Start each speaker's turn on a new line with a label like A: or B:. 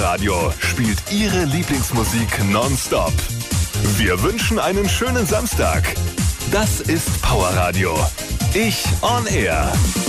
A: Radio spielt Ihre Lieblingsmusik nonstop. Wir wünschen einen schönen Samstag. Das ist Power Radio. Ich on Air.